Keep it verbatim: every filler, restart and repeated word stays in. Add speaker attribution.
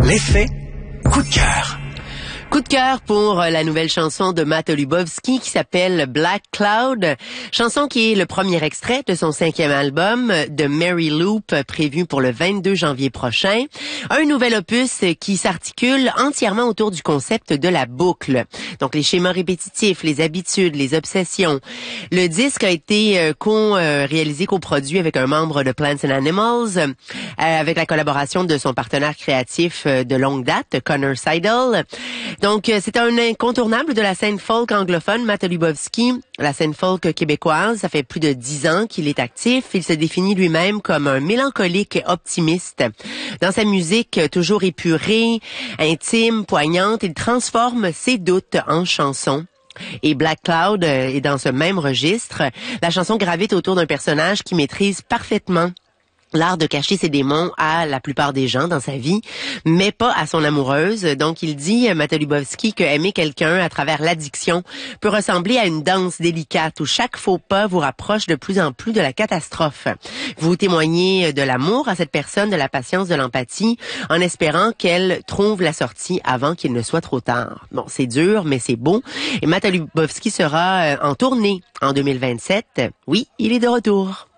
Speaker 1: L'effet coup de cœur.
Speaker 2: Coup de cœur pour la nouvelle chanson de Matt Lubowski qui s'appelle Black Cloud, chanson qui est le premier extrait de son cinquième album de Mary Loop prévu pour le vingt-deux janvier prochain. Un nouvel opus qui s'articule entièrement autour du concept de la boucle. Donc les schémas répétitifs, les habitudes, les obsessions. Le disque a été co-réalisé, coproduit avec un membre de Plants and Animals, avec la collaboration de son partenaire créatif de longue date, Connor Seidel. Donc, c'est un incontournable de la scène folk anglophone, Matt Lubowski. La scène folk québécoise, ça fait plus de dix ans qu'il est actif. Il se définit lui-même comme un mélancolique optimiste. Dans sa musique toujours épurée, intime, poignante, il transforme ses doutes en chansons. Et Black Cloud est dans ce même registre. La chanson gravite autour d'un personnage qui maîtrise parfaitement l'art de cacher ses démons à la plupart des gens dans sa vie, mais pas à son amoureuse. Donc, il dit, Matt Lubowski, que aimer quelqu'un à travers l'addiction peut ressembler à une danse délicate où chaque faux pas vous rapproche de plus en plus de la catastrophe. Vous témoignez de l'amour à cette personne, de la patience, de l'empathie, en espérant qu'elle trouve la sortie avant qu'il ne soit trop tard. Bon, c'est dur, mais c'est beau. Et Matt Lubowski sera en tournée en deux mille vingt-sept. Oui, il est de retour.